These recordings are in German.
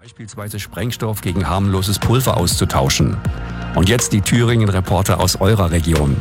Beispielsweise Sprengstoff gegen harmloses Pulver auszutauschen. Und jetzt die Thüringen-Reporter aus eurer Region.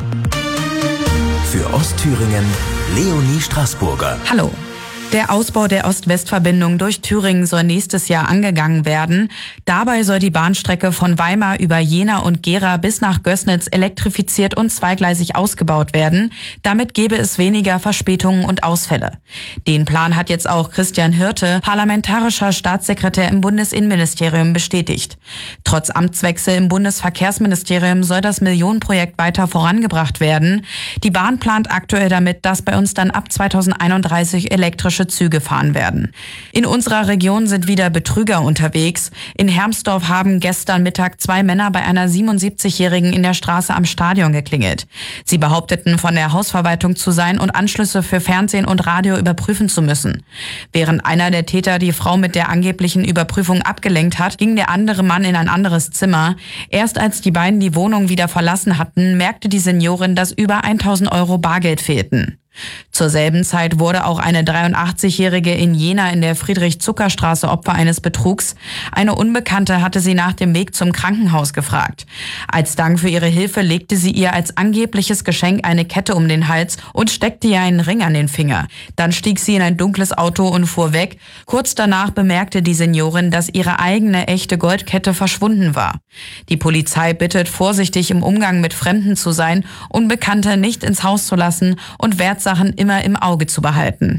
Für Ostthüringen, Leonie Straßburger. Hallo. Der Ausbau der Ost-West-Verbindung durch Thüringen soll nächstes Jahr angegangen werden. Dabei soll die Bahnstrecke von Weimar über Jena und Gera bis nach Gößnitz elektrifiziert und zweigleisig ausgebaut werden. Damit gäbe es weniger Verspätungen und Ausfälle. Den Plan hat jetzt auch Christian Hirte, parlamentarischer Staatssekretär im Bundesinnenministerium, bestätigt. Trotz Amtswechsel im Bundesverkehrsministerium soll das Millionenprojekt weiter vorangebracht werden. Die Bahn plant aktuell damit, dass bei uns dann ab 2031 elektrische Züge fahren werden. In unserer Region sind wieder Betrüger unterwegs. In Hermsdorf haben gestern Mittag 2 Männer bei einer 77-Jährigen in der Straße am Stadion geklingelt. Sie behaupteten, von der Hausverwaltung zu sein und Anschlüsse für Fernsehen und Radio überprüfen zu müssen. Während einer der Täter die Frau mit der angeblichen Überprüfung abgelenkt hat, ging der andere Mann in ein anderes Zimmer. Erst als die beiden die Wohnung wieder verlassen hatten, merkte die Seniorin, dass über 1.000 Euro Bargeld fehlten. Zur selben Zeit wurde auch eine 83-Jährige in Jena in der Friedrich-Zucker-Straße Opfer eines Betrugs. Eine Unbekannte hatte sie nach dem Weg zum Krankenhaus gefragt. Als Dank für ihre Hilfe legte sie ihr als angebliches Geschenk eine Kette um den Hals und steckte ihr einen Ring an den Finger. Dann stieg sie in ein dunkles Auto und fuhr weg. Kurz danach bemerkte die Seniorin, dass ihre eigene echte Goldkette verschwunden war. Die Polizei bittet, vorsichtig im Umgang mit Fremden zu sein, Unbekannte nicht ins Haus zu lassen und Wertsachen immer im Auge zu behalten.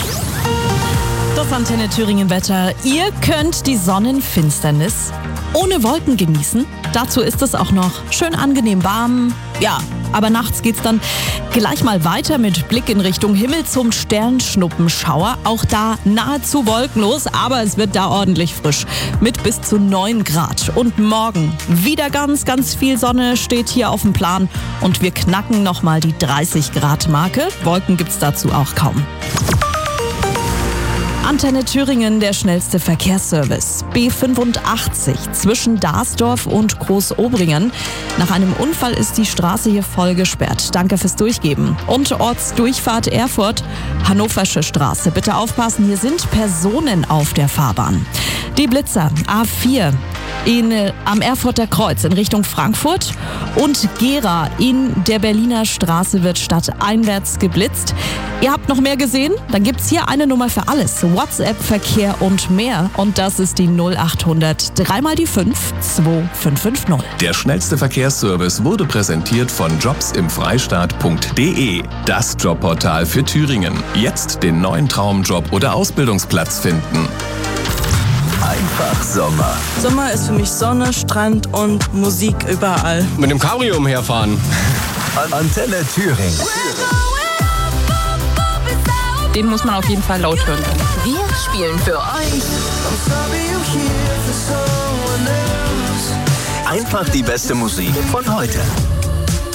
Das Antenne Thüringen Wetter. Ihr könnt die Sonnenfinsternis ohne Wolken genießen. Dazu ist es auch noch schön angenehm warm. Ja, aber nachts geht's dann gleich mal weiter mit Blick in Richtung Himmel zum Sternschnuppenschauer. Auch da nahezu wolkenlos, aber es wird da ordentlich frisch mit bis zu 9 Grad. Und morgen wieder ganz, ganz viel Sonne steht hier auf dem Plan und wir knacken nochmal die 30 Grad Marke. Wolken gibt's dazu auch kaum. Antenne Thüringen, der schnellste Verkehrsservice. B85 zwischen Darsdorf und Großobringen. Nach einem Unfall ist die Straße hier voll gesperrt. Danke fürs Durchgeben. Und Ortsdurchfahrt Erfurt, Hannoversche Straße. Bitte aufpassen, hier sind Personen auf der Fahrbahn. Die Blitzer A4 am Erfurter Kreuz in Richtung Frankfurt und Gera in der Berliner Straße wird stadteinwärts geblitzt. Ihr habt noch mehr gesehen? Dann gibt's hier eine Nummer für alles. WhatsApp, Verkehr und mehr. Und das ist die 0800 3 mal die 5 2550. Der schnellste Verkehrsservice wurde präsentiert von jobsimfreistaat.de. Das Jobportal für Thüringen. Jetzt den neuen Traumjob oder Ausbildungsplatz finden. Einfach Sommer. Sommer ist für mich Sonne, Strand und Musik überall. Mit dem Cabrio umherfahren. Antenne Thüringen. Den muss man auf jeden Fall laut hören können. Wir spielen für euch Einfach die beste Musik von heute.